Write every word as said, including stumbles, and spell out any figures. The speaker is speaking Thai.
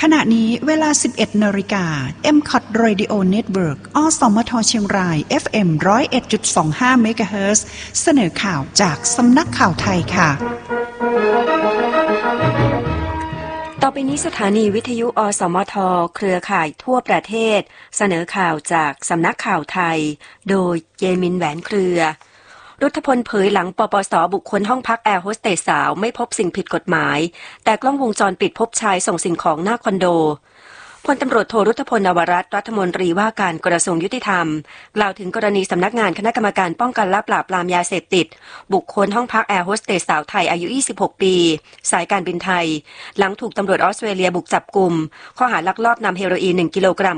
ขณะนี้เวลา สิบเอ็ดนาฬิกา เอ็ม ซี โอ ที Radio Network อสมทเชียงราย เอฟ เอ็ม หนึ่งศูนย์เอ็ดจุดสองห้า เมกะเฮิรตซ์ เสนอข่าวจากสำนักข่าวไทยค่ะต่อไปนี้สถานีวิทยุอสมทเครือข่ายทั่วประเทศเสนอข่าวจากสำนักข่าวไทยโดยเยมินแหวนเครือรุทธพลเผยหลังปปส.บุคคลห้องพักแอร์โฮสเตสสาวไม่พบสิ่งผิดกฎหมายแต่กล้องวงจรปิดพบชายส่งสิ่งของหน้าคอนโดพลตำรวจโทรุทธพล นวรัตน์รัฐมนตรีว่าการกระทรวงยุติธรรมกล่าวถึงกรณีสำนักงานคณะกรรมการป้องกันและปราบปรามยาเสพติดบุคคลห้องพักแอร์โฮสเตสสาวไทยอายุยี่สิบหกปีสายการบินไทยหลังถูกตำรวจออสเตรเลียบุกจับกุมข้อหาลักลอบนำเฮโรอีนหนึ่งกิโลกรัม